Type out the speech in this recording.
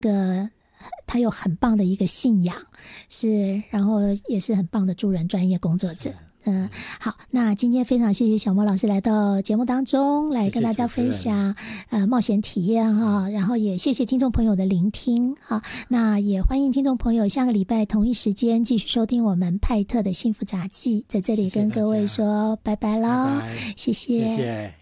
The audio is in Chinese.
个他有很棒的一个信仰，然后也是很棒的助人专业工作者。好，那今天非常谢谢小莫老师来到节目当中来跟大家分享冒险体验哈，然后也谢谢听众朋友的聆听哈，那也欢迎听众朋友下个礼拜同一时间继续收听我们派特的幸福杂技，在这里跟各位说拜拜咯，谢谢。